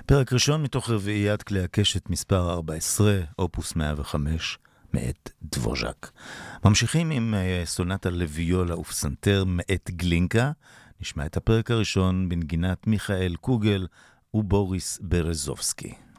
פרק ראשון מתוך רביעיית כלי הקשת מספר 14, אופוס 105, מאת דבוז'ק. ממשיכים עם סונטה לוויולה ופסנתר מאת גלינקה. נשמע את הפרק הראשון בנגינת מיכאל קוגל ובוריס ברזובסקי.